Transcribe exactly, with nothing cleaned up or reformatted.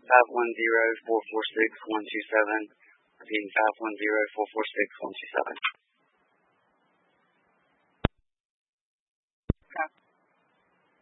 five one zero, four four six, one two seven. Repeating five one zero, four four six, one two seven.